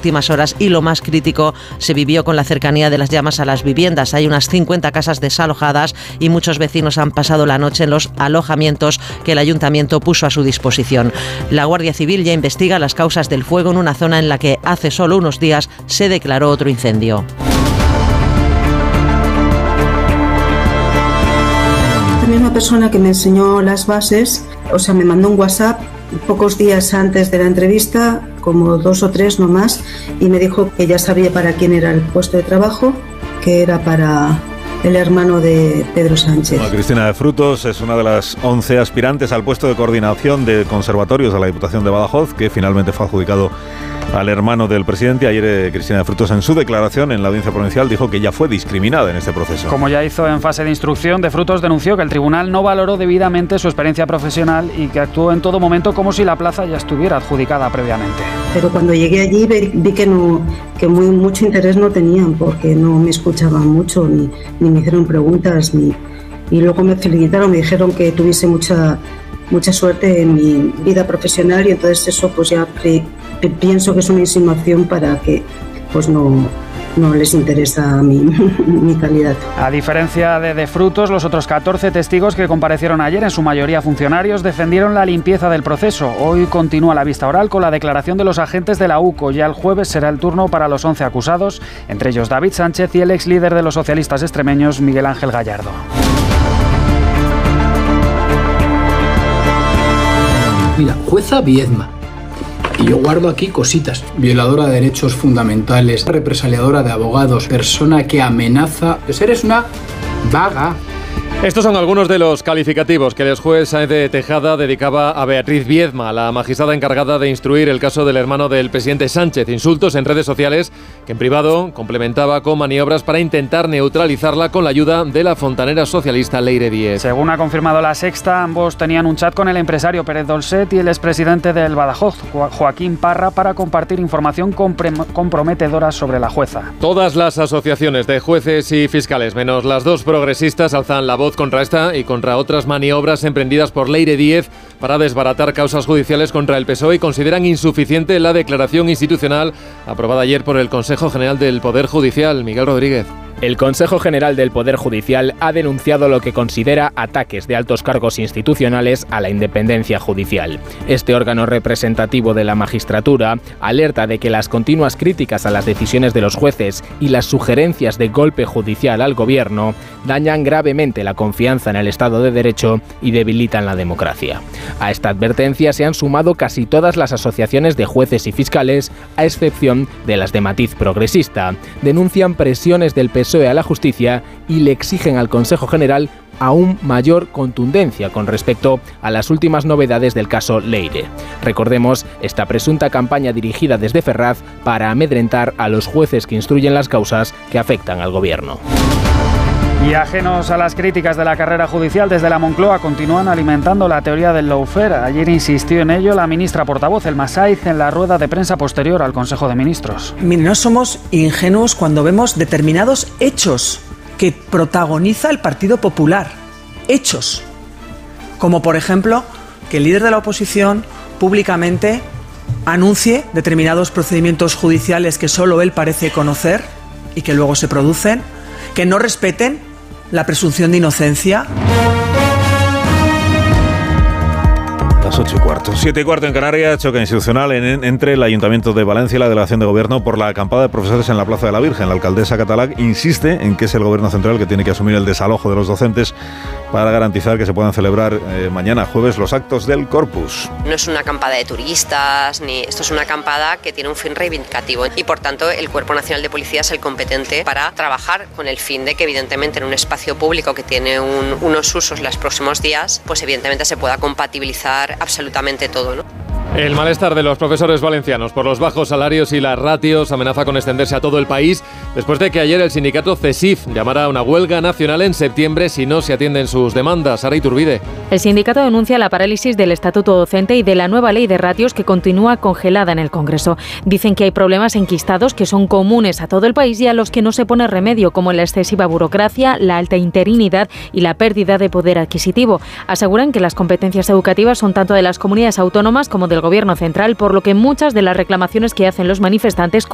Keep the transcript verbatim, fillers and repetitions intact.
últimas horas y lo más crítico se vivió con la cercanía de las llamas a las viviendas. Hay unas cincuenta casas desalojadas y muchos vecinos han pasado la noche en los alojamientos que el ayuntamiento puso a su disposición. La Guardia Civil ya investiga las causas del fuego en una zona en la que hace solo unos días se declaró otro incendio. La misma persona que me enseñó las bases, o sea, me mandó un WhatsApp pocos días antes de la entrevista, como dos o tres no más, y me dijo que ya sabía para quién era el puesto de trabajo, que era para el hermano de Pedro Sánchez. Bueno, Cristina de Frutos es una de las once aspirantes al puesto de coordinación de conservatorios de la Diputación de Badajoz, que finalmente fue adjudicado al hermano del presidente. Ayer eh, Cristina de Frutos, en su declaración en la audiencia provincial, dijo que ya fue discriminada en este proceso. Como ya hizo en fase de instrucción, de Frutos denunció que el tribunal no valoró debidamente su experiencia profesional y que actuó en todo momento como si la plaza ya estuviera adjudicada previamente. Pero cuando llegué allí vi, vi que, no, que muy, mucho interés no tenían, porque no me escuchaban mucho, ni, ni me hicieron preguntas, ni, y luego me felicitaron, me dijeron que tuviese mucha... mucha suerte en mi vida profesional, y entonces eso pues ya pre, pre, pienso que es una insinuación para que pues no, no les interesa mi, mi calidad. A diferencia de De Frutos, los otros catorce testigos que comparecieron ayer, en su mayoría funcionarios, defendieron la limpieza del proceso. Hoy continúa la vista oral con la declaración de los agentes de la U C O. Ya el jueves será el turno para los once acusados, entre ellos David Sánchez y el ex líder de los socialistas extremeños, Miguel Ángel Gallardo. Mira, jueza Viedma. Y yo guardo aquí cositas. Violadora de derechos fundamentales, represaliadora de abogados, persona que amenaza. Pues eres una vaga. Estos son algunos de los calificativos que el juez Sáenz de Tejada dedicaba a Beatriz Viedma, la magistrada encargada de instruir el caso del hermano del presidente Sánchez. Insultos en redes sociales que en privado complementaba con maniobras para intentar neutralizarla con la ayuda de la fontanera socialista Leire Díez. Según ha confirmado La Sexta, ambos tenían un chat con el empresario Pérez Dolcet y el expresidente del Badajoz, Joaquín Parra, para compartir información comprometedora sobre la jueza. Todas las asociaciones de jueces y fiscales, menos las dos progresistas, alzan la voz contra esta y contra otras maniobras emprendidas por Leire Díez para desbaratar causas judiciales contra el P S O E, y consideran insuficiente la declaración institucional aprobada ayer por el Consejo General del Poder Judicial. Miguel Rodríguez. El Consejo General del Poder Judicial ha denunciado lo que considera ataques de altos cargos institucionales a la independencia judicial. Este órgano representativo de la magistratura alerta de que las continuas críticas a las decisiones de los jueces y las sugerencias de golpe judicial al gobierno dañan gravemente la confianza en el Estado de Derecho y debilitan la democracia. A esta advertencia se han sumado casi todas las asociaciones de jueces y fiscales, a excepción de las de matiz progresista. Denuncian presiones del P S O E a la justicia y le exigen al Consejo General aún mayor contundencia con respecto a las últimas novedades del caso Leire. Recordemos esta presunta campaña dirigida desde Ferraz para amedrentar a los jueces que instruyen las causas que afectan al gobierno. Y ajenos a las críticas de la carrera judicial, desde la Moncloa continúan alimentando la teoría del lawfare. Ayer insistió en ello la ministra portavoz, Elma Saiz, en la rueda de prensa posterior al Consejo de Ministros. Mire, no somos ingenuos cuando vemos determinados hechos que protagoniza el Partido Popular. Hechos. Como por ejemplo, que el líder de la oposición públicamente anuncie determinados procedimientos judiciales que solo él parece conocer y que luego se producen, que no respeten la presunción de inocencia. Las ocho y cuarto. Siete y cuarto en Canarias, choque institucional en, entre el Ayuntamiento de Valencia y la Delegación de Gobierno por la acampada de profesores en la Plaza de la Virgen. La alcaldesa catalán insiste en que es el Gobierno central que tiene que asumir el desalojo de los docentes para garantizar que se puedan celebrar eh, mañana jueves los actos del Corpus. No es una acampada de turistas, ni esto es una acampada que tiene un fin reivindicativo y por tanto el Cuerpo Nacional de Policía es el competente para trabajar con el fin de que evidentemente en un espacio público que tiene un, unos usos los próximos días, pues evidentemente se pueda compatibilizar absolutamente todo, ¿no? El malestar de los profesores valencianos por los bajos salarios y las ratios amenaza con extenderse a todo el país después de que ayer el sindicato CESIF llamara a una huelga nacional en septiembre si no se atienden sus demandas. Sara Iturbide. El sindicato denuncia la parálisis del estatuto docente y de la nueva ley de ratios que continúa congelada en el Congreso. Dicen que hay problemas enquistados que son comunes a todo el país y a los que no se pone remedio, como la excesiva burocracia, la alta interinidad y la pérdida de poder adquisitivo. Aseguran que las competencias educativas son tanto de las comunidades autónomas como del Gobierno central, por lo que muchas de las reclamaciones que hacen los manifestantes